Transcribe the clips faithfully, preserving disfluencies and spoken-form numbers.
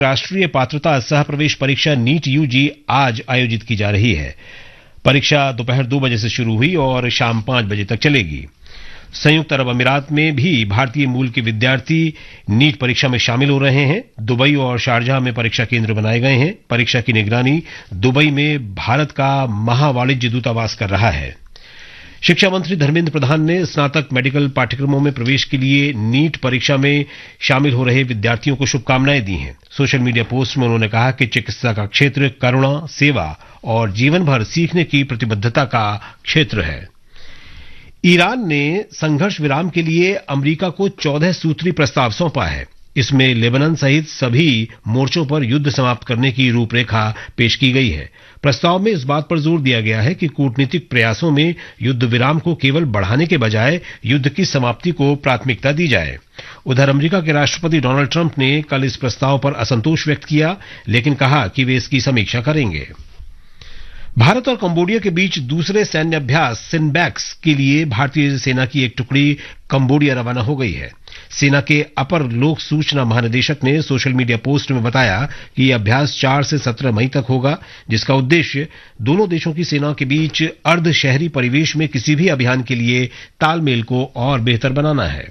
राष्ट्रीय पात्रता सह प्रवेश परीक्षा नीट यूजी आज आयोजित की जा रही है। परीक्षा दोपहर दो बजे से शुरू हुई और शाम पांच बजे तक चलेगी। संयुक्त अरब अमीरात में भी भारतीय मूल के विद्यार्थी नीट परीक्षा में शामिल हो रहे हैं। दुबई और शारजाह में परीक्षा केंद्र बनाए गए हैं। परीक्षा की निगरानी दुबई में भारत का महावाणिज्य दूतावास कर रहा है। शिक्षा मंत्री धर्मेंद्र प्रधान ने स्नातक मेडिकल पाठ्यक्रमों में प्रवेश के लिए नीट परीक्षा में शामिल हो रहे विद्यार्थियों को शुभकामनाएं दी हैं। सोशल मीडिया पोस्ट में उन्होंने कहा कि चिकित्सा का क्षेत्र करुणा, सेवा और जीवन भर सीखने की प्रतिबद्धता का क्षेत्र है। ईरान ने संघर्ष विराम के लिए अमेरिका को चौदह सूत्री प्रस्ताव सौंपा है। इसमें लेबनान सहित सभी मोर्चों पर युद्ध समाप्त करने की रूपरेखा पेश की गई है। प्रस्ताव में इस बात पर जोर दिया गया है कि कूटनीतिक प्रयासों में युद्ध विराम को केवल बढ़ाने के बजाय युद्ध की समाप्ति को प्राथमिकता दी जाए। उधर अमेरिका के राष्ट्रपति डोनाल्ड ट्रंप ने कल इस प्रस्ताव पर असंतोष व्यक्त किया, लेकिन कहा कि वे इसकी समीक्षा करेंगे। भारत और कंबोडिया के बीच दूसरे सैन्य अभ्यास सिनबैक्स के लिए भारतीय सेना की एक टुकड़ी कंबोडिया रवाना हो गई है। सेना के अपर लोक सूचना महानिदेशक ने सोशल मीडिया पोस्ट में बताया कि यह अभ्यास चार से सत्रह मई तक होगा, जिसका उद्देश्य दोनों देशों की सेनाओं के बीच अर्ध शहरी परिवेश में किसी भी अभियान के लिए तालमेल को और बेहतर बनाना है।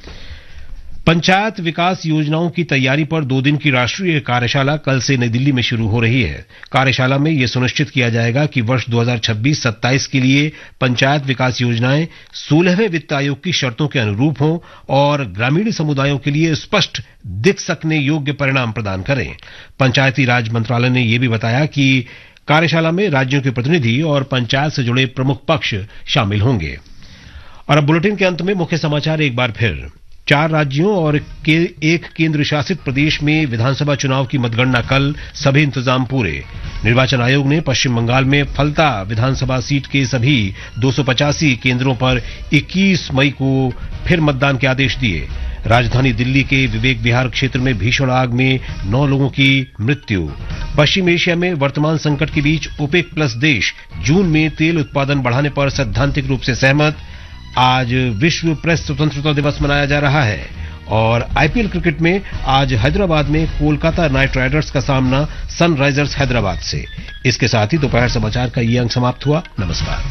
पंचायत विकास योजनाओं की तैयारी पर दो दिन की राष्ट्रीय कार्यशाला कल से नई दिल्ली में शुरू हो रही है। कार्यशाला में यह सुनिश्चित किया जाएगा कि वर्ष दो हज़ार छब्बीस सत्ताईस के लिए पंचायत विकास योजनाएं सोलहवें वित्त आयोग की शर्तों के अनुरूप हों और ग्रामीण समुदायों के लिए स्पष्ट दिख सकने योग्य परिणाम प्रदान करें। पंचायती राज मंत्रालय ने यह भी बताया कि कार्यशाला में राज्यों के प्रतिनिधि और पंचायत से जुड़े प्रमुख पक्ष शामिल होंगे। और अब बुलेटिन के अंत में मुख्य समाचार एक बार फिर। चार राज्यों और के एक केंद्र शासित प्रदेश में विधानसभा चुनाव की मतगणना कल, सभी इंतजाम पूरे। निर्वाचन आयोग ने पश्चिम बंगाल में फलता विधानसभा सीट के सभी दो सौ पचासी केंद्रों पर इक्कीस मई को फिर मतदान के आदेश दिए। राजधानी दिल्ली के विवेक विहार क्षेत्र में भीषण आग में नौ लोगों की मृत्यु। पश्चिम एशिया में वर्तमान संकट के बीच ओपेक प्लस देश जून में तेल उत्पादन बढ़ाने पर सैद्धांतिक रूप से सहमत। आज विश्व प्रेस स्वतंत्रता दिवस मनाया जा रहा है। और आईपीएल क्रिकेट में आज हैदराबाद में कोलकाता नाइट राइडर्स का सामना सनराइजर्स हैदराबाद से। इसके साथ ही दोपहर समाचार का ये अंक समाप्त हुआ। नमस्कार।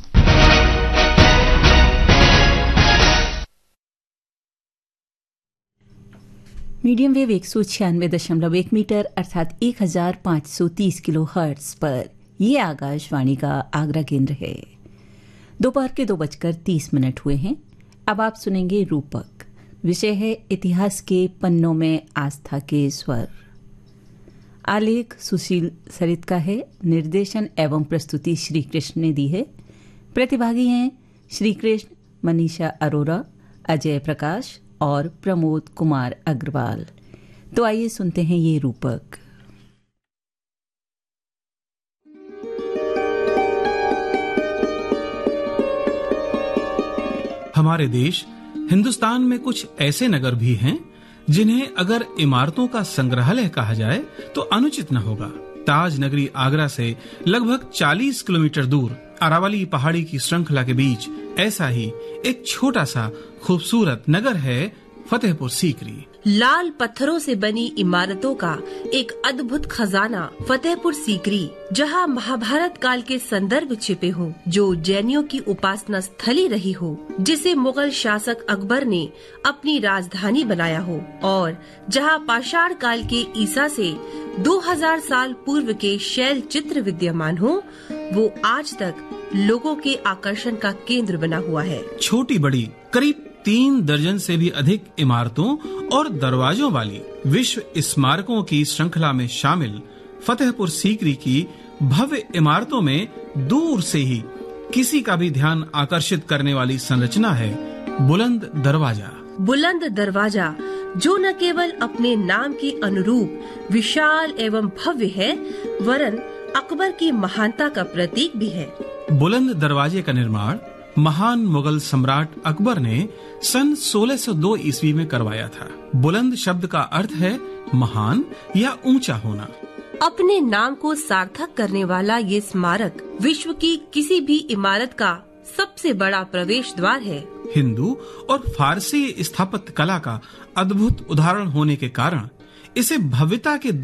मीडियम वेव एक सौ छियानवे दशमलव एक मीटर अर्थात एक हजार पांच सौ तीस किलो हर्ट्ज पर यह आकाशवाणी का आगरा केंद्र है। दोपहर के दो बजकर तीस मिनट हुए हैं। अब आप सुनेंगे रूपक। विषय है इतिहास के पन्नों में आस्था के स्वर। आलेख सुशील सरित का है। निर्देशन एवं प्रस्तुति श्री कृष्ण ने दी है। प्रतिभागी हैं श्री कृष्ण, मनीषा अरोरा, अजय प्रकाश और प्रमोद कुमार अग्रवाल। तो आइए सुनते हैं ये रूपक। हमारे देश हिंदुस्तान में कुछ ऐसे नगर भी हैं जिन्हें अगर इमारतों का संग्रहालय कहा जाए तो अनुचित न होगा। ताज नगरी आगरा से लगभग चालीस किलोमीटर दूर अरावली पहाड़ी की श्रृंखला के बीच ऐसा ही एक छोटा सा खूबसूरत नगर है फतेहपुर सीकरी। लाल पत्थरों से बनी इमारतों का एक अद्भुत खजाना फतेहपुर सीकरी, जहां महाभारत काल के संदर्भ छिपे हों, जो जैनियों की उपासना स्थली रही हो, जिसे मुगल शासक अकबर ने अपनी राजधानी बनाया हो और जहां पाषाण काल के ईसा से दो हज़ार साल पूर्व के शैल चित्र विद्यमान हो, वो आज तक लोगों के आकर्षण का केंद्र बना हुआ है। छोटी बड़ी करीब तीन दर्जन से भी अधिक इमारतों और दरवाजों वाली विश्व स्मारकों की श्रृंखला में शामिल फतेहपुर सीकरी की भव्य इमारतों में दूर से ही किसी का भी ध्यान आकर्षित करने वाली संरचना है बुलंद दरवाजा। बुलंद दरवाजा जो न केवल अपने नाम के अनुरूप विशाल एवं भव्य है, वरन अकबर की महानता का प्रतीक भी है। बुलंद दरवाजे का निर्माण महान मुगल सम्राट अकबर ने सन सोलह सौ दो ईस्वी में करवाया था। बुलंद शब्द का अर्थ है महान या ऊंचा होना। अपने नाम को सार्थक करने वाला ये स्मारक विश्व की किसी भी इमारत का सबसे बड़ा प्रवेश द्वार है। हिंदू और फारसी स्थापत्य कला का अद्भुत उदाहरण होने के कारण इसे भव्यता के